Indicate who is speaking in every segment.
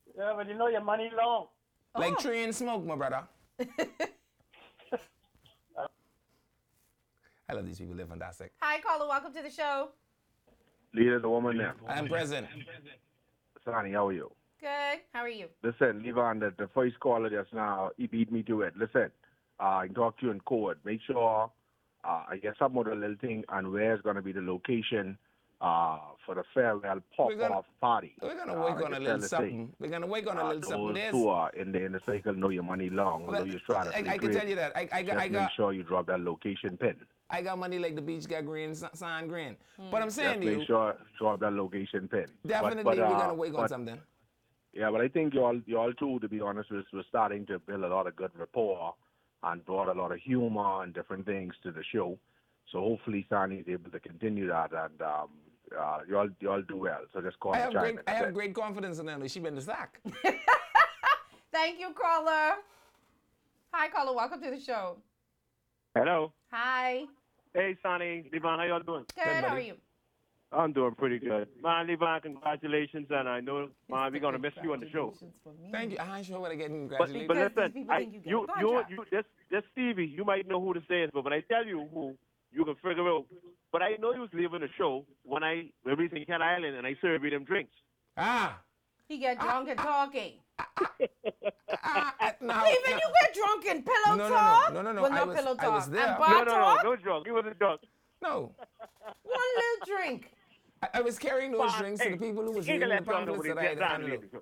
Speaker 1: Yeah, but you know your money long.
Speaker 2: Like
Speaker 3: Oh.
Speaker 2: tree and smoke, my brother. I love these people. They're fantastic.
Speaker 3: Hi, caller. Welcome to the show.
Speaker 4: Leader, the woman there.
Speaker 2: I am present.
Speaker 4: Sonny, how are you?
Speaker 3: Good. How are you?
Speaker 4: Listen, Levon, the first caller just now, he beat me to it. Listen, I can talk to you in code. Make sure I get some other little thing and where's going to be the location for the farewell pop-off party.
Speaker 2: We're gonna work on a little something. We're gonna work on a little something.
Speaker 4: Those
Speaker 2: There's,
Speaker 4: two are in the cycle, know your money long, although you're trying to play
Speaker 2: I can
Speaker 4: great.
Speaker 2: tell you that.
Speaker 4: Just make sure you drop that location pin.
Speaker 2: I got money like the beach got green, sand green. But I'm saying
Speaker 4: Just
Speaker 2: to you,
Speaker 4: make sure drop that location pin.
Speaker 2: definitely
Speaker 4: But,
Speaker 2: we're gonna work on something.
Speaker 4: Yeah, but I think y'all too, to be honest, we're starting to build a lot of good rapport and brought a lot of humor and different things to the show. So hopefully Sani is able to continue that, and y'all do well. So just call
Speaker 2: I
Speaker 4: me
Speaker 2: have
Speaker 4: chime
Speaker 2: great,
Speaker 4: in.
Speaker 2: I have great confidence in them. She been the sack.
Speaker 3: Thank you, caller. Hi, caller. Welcome to the show.
Speaker 1: Hello.
Speaker 3: Hi.
Speaker 1: Hey, Sonny, Levon, how y'all doing?
Speaker 3: Good.
Speaker 2: Good,
Speaker 3: How
Speaker 2: buddy.
Speaker 3: are you?
Speaker 1: I'm doing pretty good. Man, Levon, congratulations, and I know, man, we're gonna miss you on the show.
Speaker 2: Thank you. I'm sure what I get
Speaker 1: But
Speaker 2: congratulations.
Speaker 3: Because
Speaker 1: listen,
Speaker 3: these people think you get a contract.
Speaker 1: this Stevie, you might know who this is, but when I tell you who, you can figure out. But I know you was leaving the show when we was in Cat Island and I served you them drinks.
Speaker 2: Ah,
Speaker 3: He get drunk and talking.
Speaker 2: now,
Speaker 3: Even you get drunk and pillow
Speaker 2: No, no, no.
Speaker 3: talk?
Speaker 2: No, no, no.
Speaker 3: Well,
Speaker 2: I
Speaker 3: not
Speaker 2: was-
Speaker 3: pillow
Speaker 2: I
Speaker 3: talk.
Speaker 2: was there.
Speaker 3: And
Speaker 2: No,
Speaker 3: bar talk?
Speaker 1: No drunk. He wasn't drunk.
Speaker 2: no.
Speaker 3: One little drink.
Speaker 2: I was carrying those
Speaker 1: But,
Speaker 2: drinks to the people who was
Speaker 1: he
Speaker 2: reading
Speaker 1: can
Speaker 2: the
Speaker 1: let y'all know
Speaker 2: pamphlets
Speaker 1: when
Speaker 2: that
Speaker 1: he
Speaker 2: I had
Speaker 1: gets down
Speaker 2: handed
Speaker 1: later.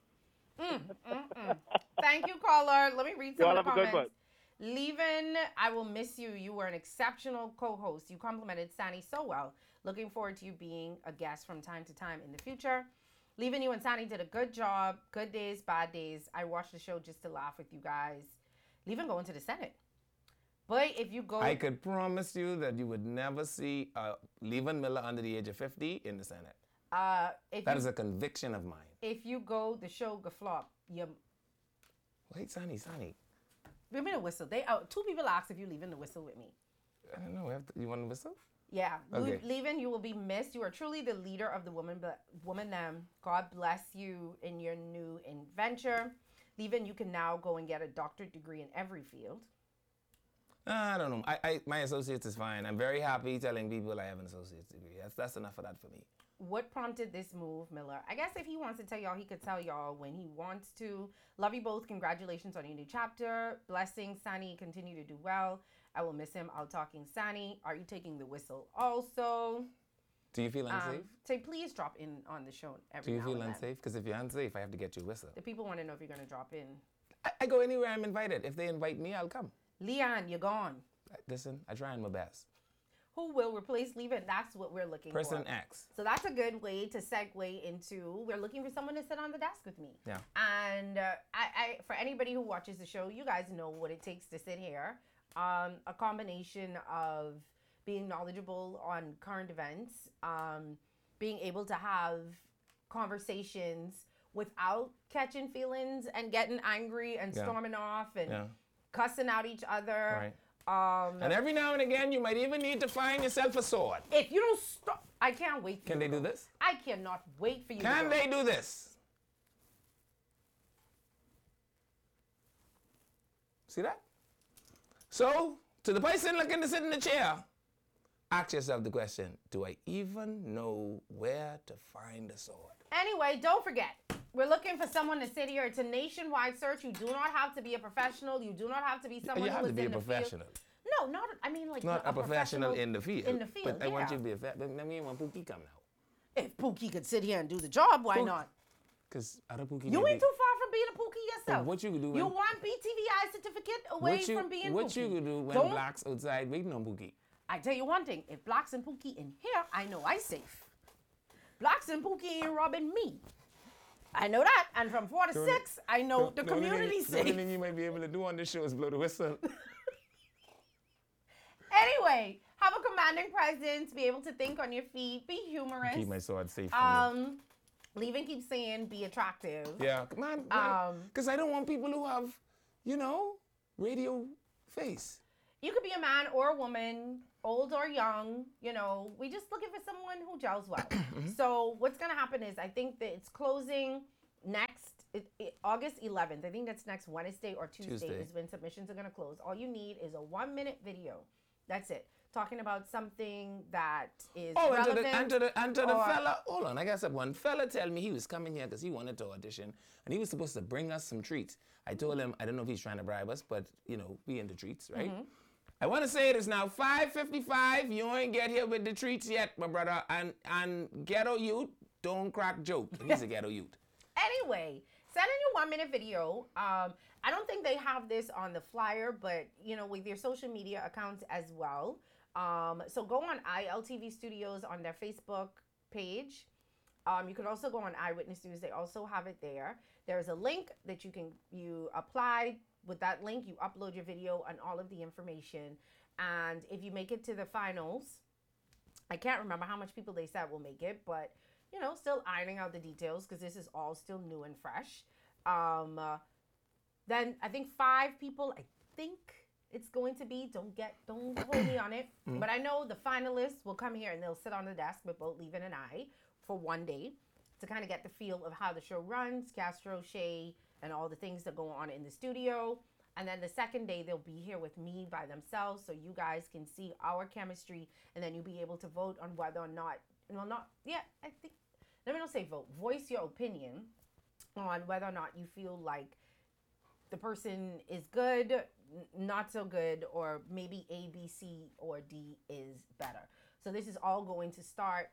Speaker 3: Thank you, caller. Let me read some
Speaker 1: Y'all
Speaker 3: of the
Speaker 1: have a good
Speaker 3: comments. Leavin, I will miss you. You were an exceptional co-host. You complimented Sani so well. Looking forward to you being a guest from time to time in the future. Leavin, you and Sani did a good job. Good days, bad days. I watched the show just to laugh with you guys. Leavin going to the Senate. But if you go...
Speaker 2: I could promise you that you would never see Levon Miller under the age of 50 in the Senate. That is a conviction of mine.
Speaker 3: If you go, the show go flop.
Speaker 2: Wait, Sonny.
Speaker 3: Give me the whistle. Two people asked if you leaving the whistle with me.
Speaker 2: I don't know. You want to whistle?
Speaker 3: Yeah.
Speaker 2: Okay.
Speaker 3: Leaving, you will be missed. You are truly the leader of the woman them. God bless you in your new adventure. Leaving, you can now go and get a doctorate degree in every field.
Speaker 2: I don't know. My associates is fine. I'm very happy telling people I have an associate's degree. That's enough of that for me.
Speaker 3: What prompted this move, Miller? I guess if he wants to tell y'all, he could tell y'all when he wants to. Love you both. Congratulations on your new chapter. Blessings, Sani. Continue to do well. I will miss him. I'll talking Sani. Are you taking the whistle also?
Speaker 2: Do you feel unsafe?
Speaker 3: Say please drop in on the show every
Speaker 2: Do you
Speaker 3: now
Speaker 2: feel
Speaker 3: and then.
Speaker 2: unsafe? Because if you're unsafe, I have to get you a whistle.
Speaker 3: The people want to know if you're going to drop in.
Speaker 2: I go anywhere I'm invited. If they invite me, I'll come.
Speaker 3: Leon, you're gone.
Speaker 2: Listen, I try my best.
Speaker 3: Who will replace Leavin? That's what we're looking
Speaker 2: Person
Speaker 3: for.
Speaker 2: X.
Speaker 3: So that's a good way to segue into, we're looking for someone to sit on the desk with me.
Speaker 2: Yeah.
Speaker 3: And I for anybody who watches the show, you guys know what it takes to sit here. A combination of being knowledgeable on current events, being able to have conversations without catching feelings and getting angry and storming off and cussing out each other.
Speaker 2: Right. And every now and again, you might even need to find yourself a sword.
Speaker 3: If you don't stop, I can't wait for
Speaker 2: Can
Speaker 3: you.
Speaker 2: they do this?
Speaker 3: I cannot wait for you.
Speaker 2: Can they do this? See that? So, to the person looking to sit in the chair, ask yourself the question, do I even know where to find a sword?
Speaker 3: Anyway, don't forget, we're looking for someone to sit here. It's a nationwide search. You do not have to be a professional. You do not have to be someone
Speaker 2: You
Speaker 3: who
Speaker 2: have
Speaker 3: is
Speaker 2: to be
Speaker 3: in
Speaker 2: a
Speaker 3: the
Speaker 2: professional.
Speaker 3: field. No, like
Speaker 2: Not a professional in the field.
Speaker 3: In the field,
Speaker 2: But I want
Speaker 3: yeah.
Speaker 2: you to be a professional. Let me want Pookie come now.
Speaker 3: If Pookie could sit here and do the job, why not?
Speaker 2: Because other Pookie
Speaker 3: You ain't too far from being a Pookie yourself.
Speaker 2: What you could do
Speaker 3: You
Speaker 2: when-
Speaker 3: want BTVI certificate away from being
Speaker 2: What
Speaker 3: Pookie.
Speaker 2: you could do when
Speaker 3: Don't-
Speaker 2: blacks outside waiting on Pookie?
Speaker 3: I tell you one thing, if Blacks and Pookie in here, I know I safe. Blacks and Pookie ain't robbing me. I know that. And from 4 to 6, I know the community's
Speaker 2: The only
Speaker 3: safe.
Speaker 2: thing you might be able to do on this show is blow the whistle.
Speaker 3: Anyway, have a commanding presence, be able to think on your feet, be humorous.
Speaker 2: Keep my sword safe from you.
Speaker 3: Leaving keeps saying be attractive.
Speaker 2: Yeah, come on. Because I don't want people who have, radio face.
Speaker 3: You could be a man or a woman, old or young, we just looking for someone who gels well. So what's going to happen is I think that it's closing next August 11th. I think that's next Wednesday or Tuesday.
Speaker 2: Tuesday.
Speaker 3: Is when submissions are going to close. All you need is a 1-minute video. That's it. Talking about something that is relevant.
Speaker 2: And to the fella, hold on, I got some. One fella tell me he was coming here because he wanted to audition, and he was supposed to bring us some treats. I told him, I don't know if he's trying to bribe us, but, we into treats, right?
Speaker 3: Mm-hmm.
Speaker 2: I want to say it is now 5:55. You ain't get here with the treats yet, my brother. And ghetto youth, don't crack joke. He's a ghetto youth.
Speaker 3: Anyway, send in your 1-minute video. I don't think they have this on the flyer, but, with your social media accounts as well. So go on ILTV Studios on their Facebook page. You can also go on Eyewitness News. They also have it there. There's a link that you apply. With that link, you upload your video and all of the information. And if you make it to the finals, I can't remember how much people they said will make it, but, still ironing out the details because this is all still new and fresh. Then I think 5 people, it's going to be, don't hold me on it. But I know the finalists will come here and they'll sit on the desk with both Levin and I for 1 day to kind of get the feel of how the show runs, Castro, Shay, and all the things that go on in the studio. And then the second day, they'll be here with me by themselves so you guys can see our chemistry, and then you'll be able to vote on whether or not, let me not say vote, voice your opinion on whether or not you feel like the person is good, not so good, or maybe A, B, C, or D is better. So this is all going to start,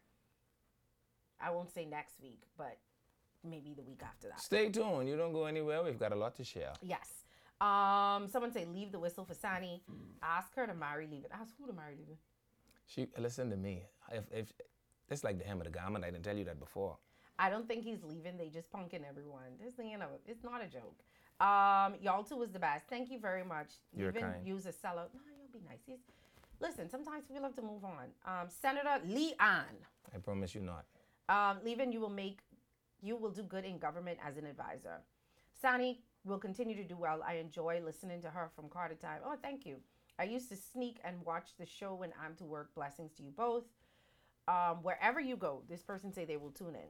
Speaker 3: I won't say next week, but maybe the week after that.
Speaker 2: Stay tuned. You don't go anywhere. We've got a lot to share.
Speaker 3: Yes. Someone say leave the whistle for Sani. Ask her to marry Levin. Ask who to marry Levin.
Speaker 2: Listen to me. If it's like the hem of the garment, I didn't tell you that before.
Speaker 3: I don't think he's leaving. They just punking everyone. It's not a joke. Y'all two was the best. Thank you very much.
Speaker 2: You're
Speaker 3: Levin,
Speaker 2: kind.
Speaker 3: Use a sellout. No, you'll be nice. Listen, sometimes we love to move on. Senator Leon.
Speaker 2: I promise you not.
Speaker 3: Levin, you will do good in government as an advisor. Sani will continue to do well. I enjoy listening to her from Carter time. Oh, thank you. I used to sneak and watch the show when I'm to work. Blessings to you both. Wherever you go, this person say they will tune in.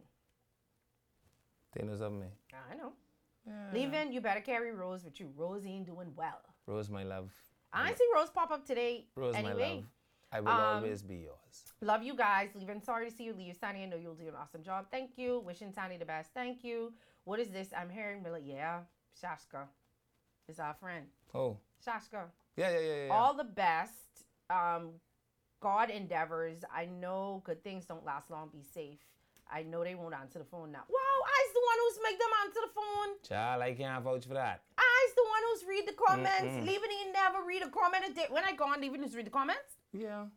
Speaker 2: They know something.
Speaker 3: I know.
Speaker 2: Yeah.
Speaker 3: Levin, you better carry Rose with you. Rose ain't doing well.
Speaker 2: Rose, my love.
Speaker 3: I see Rose pop up today.
Speaker 2: Rose,
Speaker 3: anyway.
Speaker 2: my love. I will always be yours.
Speaker 3: Love you guys. Levin, sorry to see you leave. Sani, I know you'll do an awesome job. Thank you. Wishing Sani the best. Thank you. What is this? I'm hearing Miller. Yeah, Shashka is our friend.
Speaker 2: Oh.
Speaker 3: Shashka.
Speaker 2: Yeah.
Speaker 3: All the best. God endeavors. I know good things don't last long. Be safe. I know they won't answer the phone now. Wow, I's the one who's make them answer the phone.
Speaker 2: Child, I can't vouch for that.
Speaker 3: I's the one who's read the comments. Levin ain't never read a comment a day. When I go on, Levin just read the comments.
Speaker 2: Yeah.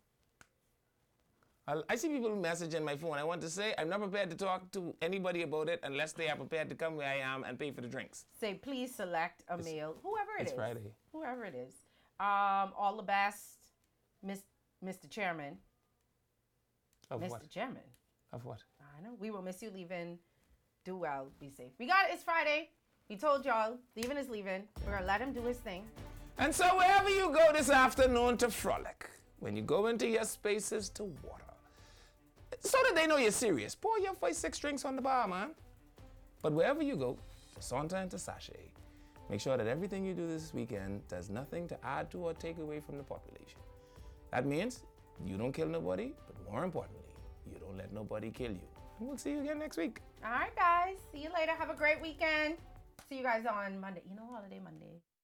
Speaker 2: I see people messaging my phone. I want to say I'm not prepared to talk to anybody about it unless they are prepared to come where I am and pay for the drinks.
Speaker 3: Say, please select a male, whoever it is.
Speaker 2: It's Friday.
Speaker 3: Whoever it is. All the best, Mr. Chairman.
Speaker 2: Of
Speaker 3: Mr.
Speaker 2: what?
Speaker 3: Chairman.
Speaker 2: Of what?
Speaker 3: I know. We will miss you, Levin. Do well. Be safe. We got it. It's Friday. We told y'all. Levin is leaving. We're going to let him do his thing.
Speaker 2: And so wherever you go this afternoon to frolic, when you go into your spaces to water, so that they know you're serious, pour your 5-6 drinks on the bar, man. But wherever you go, to saunter and to sachet, make sure that everything you do this weekend does nothing to add to or take away from the population. That means you don't kill nobody, but more importantly, you don't let nobody kill you. And we'll see you again next week.
Speaker 3: All right, guys. See you later. Have a great weekend. See you guys on Monday. Holiday Monday.